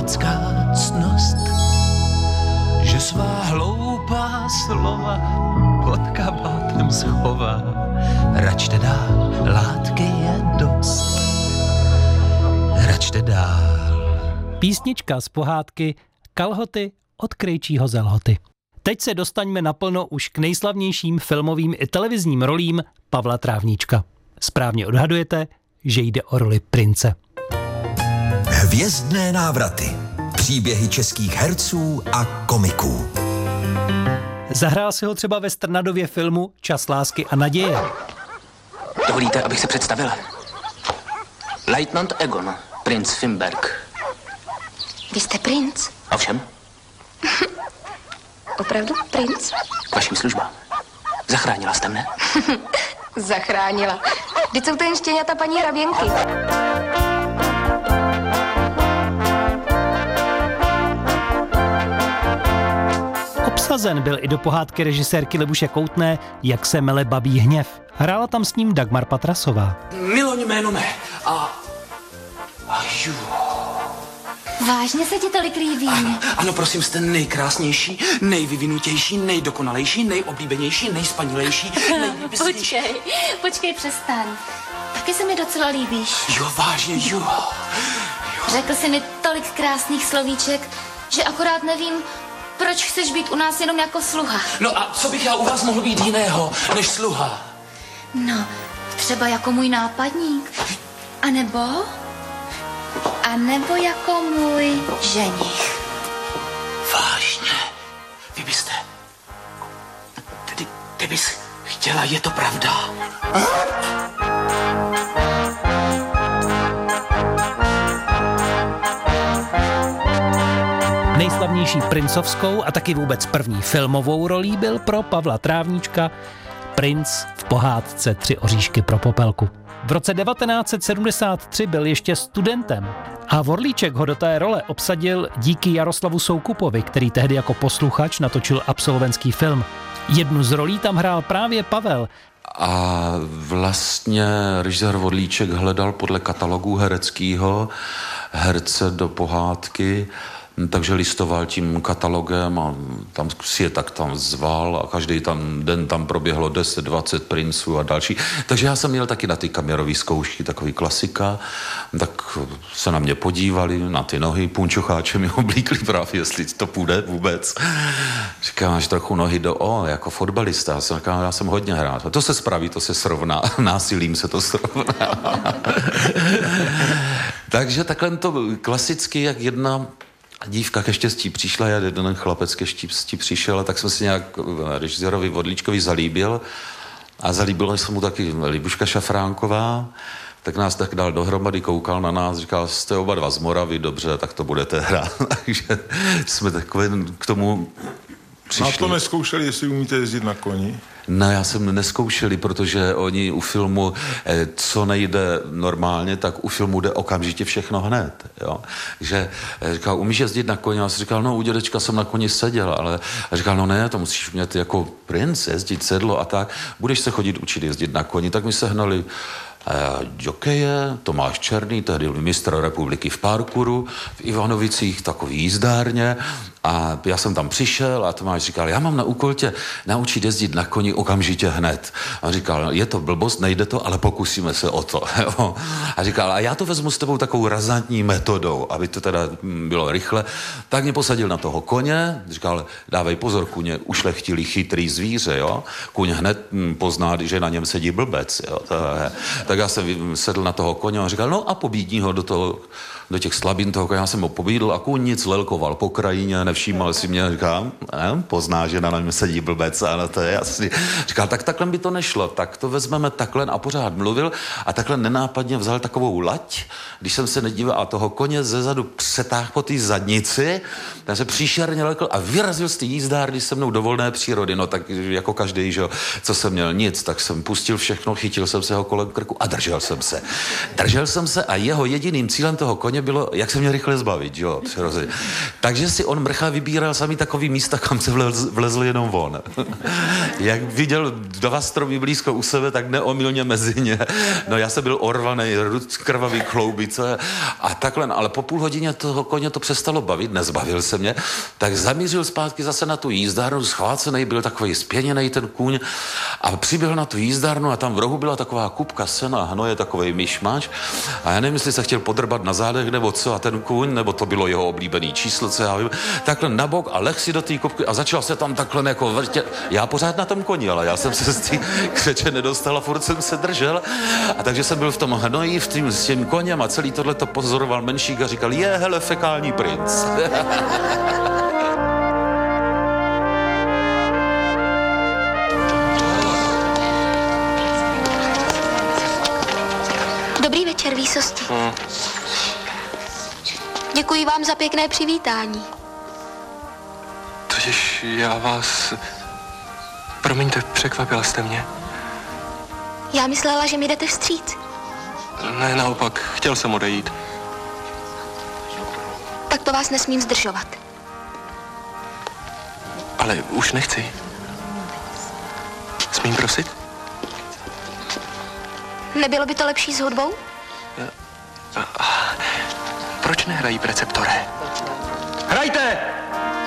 lidská ctnost, že svá hloupá slova pod kabátem schová. Račte dál, látky je dost. Račte dál. Písnička z pohádky Kalhoty od Krejčího z Lhoty. Teď se dostaňme naplno už k nejslavnějším filmovým i televizním rolím Pavla Trávníčka. Správně odhadujete, že jde o roli prince. Hvězdné návraty. Příběhy českých herců a komiků. Zahrál si ho třeba ve Strnadově filmu Čas lásky a naděje. Dovolíte, abych se představil? Leutnant Egon, princ Fimberg. Vy jste princ? Ovšem, Opravdu princ? k vašim službám. Zachránila jste mne? Zachránila. Vždyť jsou to jen štěňata paní hraběnky. Obsazen byl i do pohádky režisérky Libuše Koutné Jak se mele babí hněv. Hrála tam s ním Dagmar Patrasová. Miloň jméno mé. A ju. Vážně se ti tolik líbí? Ano, prosím, jste nejkrásnější, nejvyvinutější, nejdokonalejší, nejoblíbenější, nejspanilejší, nejlíbější. Počkej, přestaň. Taky se mi docela líbíš. Jo, vážně, jo. Řekl jsi mi tolik krásných slovíček, že akorát nevím, proč chceš být u nás jenom jako sluha. No a co bych já u vás mohl být jiného, než sluha? No, třeba jako můj nápadník. A nebo jako můj ženich. Vážně? Vy byste... Ty bys chtěla, je to pravda? Nejslavnější princovskou a taky vůbec první filmovou rolí byl pro Pavla Trávníčka princ v pohádce Tři oříšky pro Popelku. V roce 1973 byl ještě studentem a Vorlíček ho do té role obsadil díky Jaroslavu Soukupovi, který tehdy jako posluchač natočil absolventský film. Jednu z rolí tam hrál právě Pavel. A vlastně režisér Vorlíček hledal podle katalogu hereckýho herce do pohádky, takže listoval tím katalogem a tam si je tak tam zval a každý den tam proběhlo 10-20 princů a další. Takže já jsem měl taky na ty kamerové zkoušky, takový klasika, tak se na mě podívali, na ty nohy, punčocháče mi oblíkli právě, jestli to půjde vůbec. Říkám, máš trochu nohy jako fotbalista. Já jsem hodně hrát. To se spraví, to se srovná. Násilím se to srovná. Takže takhle to klasicky, jak jedna dívka ke štěstí přišla, jeden chlapec ke štěstí přišel, tak jsem si nějak režisérovi Vorlíčkovi zalíbil a zalíbila se mu taky Libuška Šafránková, tak nás tak dal dohromady, koukal na nás, říkal, jste oba dva z Moravy, dobře, tak to budete hrát. Takže jsme takové k tomu přišli. Na to neskoušeli, jestli umíte jezdit na koni? No, já jsem neskoušeli, protože oni u filmu, co nejde normálně, tak u filmu jde okamžitě všechno hned, jo. Že říkal, umíš jezdit na koni? Já jsem říkal, no, u dědečka jsem na koni seděl, ale říkal, no ne, to musíš mít jako princ, jezdit sedlo a tak, budeš se chodit učit jezdit na koni, tak mi sehnali jokeje, Tomáš Černý, tehdy byl mistr republiky v parkouru, v Ivanovicích, takový jízdárně a já jsem tam přišel a Tomáš říkal, já mám na úkol tě naučit jezdit na koni okamžitě hned. A říkal, je to blbost, nejde to, ale pokusíme se o to. Jo. A říkal, a já to vezmu s tebou takovou razantní metodou, aby to teda bylo rychle. Tak mě posadil na toho koně, říkal, dávej pozor, kuně ušlechtilý chytrý zvíře, jo. Kuň hned pozná, že na něm sedí blbec, jo. Tak já jsem sedl na toho koně a říkal, no a pobídní ho do těch slabin toho koně. Já jsem ho pobídl a kůň nic lelkoval po krajině, nevšímal si mě, říkám, pozná, že na něm sedí blbec, ano, to je jasný. Říkal, tak takhle by to nešlo, tak to vezmeme takhle a pořád mluvil a takhle nenápadně vzal takovou lať, když jsem se nedíval a toho koně zezadu přetáhl po té zadnici, ten se příšerně lekl a vyrazil z té jízdárny se mnou do volné přírody, no tak jako každý, že co jsem měl nic, tak jsem pustil všechno, chytil jsem se ho kolem krku a držel jsem se. Držel jsem se a jeho jediným cílem toho koně bylo, jak se mě rychle zbavit, jo, přirozeně. Takže si on mrcha vybíral sami takový místa, kam se vlezl jenom on. Jak viděl 2 stromy blízko u sebe, tak neomylně mezi ně. No já jsem byl orvaný, krvavý kloubice a takhle, ale po půl hodině toho koně to přestalo bavit, nezbavil se mě, tak zamířil zpátky zase na tu jízdárnu, schvácený, byl takový spěněný ten kůň a přiběhl na tu jízdárnu a tam v rohu byla taková kupka sena, hnoje, takovej myšmaš a já nevím, jestli se chtěl podrbat na zádech nebo co a ten kůň, nebo to bylo jeho oblíbený číslo, co já vím, takhle nabok a leh si do té kupky a začal se tam takhle jako vrtět. Já pořád na tom koni, ale já jsem se z té křeče nedostal a furt jsem se držel a takže jsem byl v tom hnoji, s tím koněm a celý tohle to pozoroval menšík a říkal, hele, fekální princ. Dobrý večer, výsosti. Děkuji vám za pěkné přivítání. Totiž já vás... Promiňte, překvapila jste mě. Já myslela, že mi jdete vstříc. Ne, naopak, chtěl jsem odejít. Tak to vás nesmím zdržovat. Ale už nechci. Smím prosit? Nebylo by to lepší s hudbou? Proč nehrají preceptore? Hrajte!